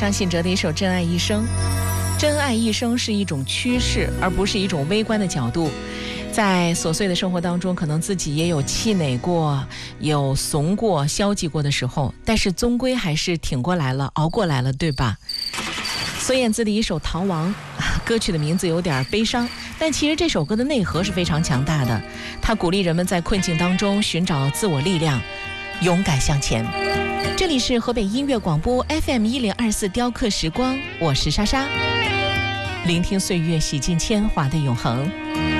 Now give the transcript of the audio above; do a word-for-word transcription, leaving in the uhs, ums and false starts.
张信哲的一首《真爱一生》。真爱一生是一种趋势，而不是一种微观的角度。在琐碎的生活当中，可能自己也有气馁过，有怂过、消极过的时候，但是终归还是挺过来了，熬过来了，对吧？孙燕姿的一首《逃亡》，歌曲的名字有点悲伤，但其实这首歌的内核是非常强大的。它鼓励人们在困境当中寻找自我力量，勇敢向前。这里是河北音乐广播 F M 一零二四雕刻时光，我是莎莎，聆听岁月洗尽铅华的永恒。